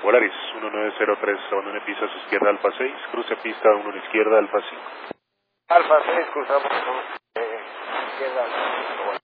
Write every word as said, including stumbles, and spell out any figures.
Volaris uno nueve cero tres, abandone pista a su izquierda, Alfa seis, cruce pista uno a la izquierda, Alfa cinco. Alfa seis, cruzamos eh, izquierda, Alfa cinco.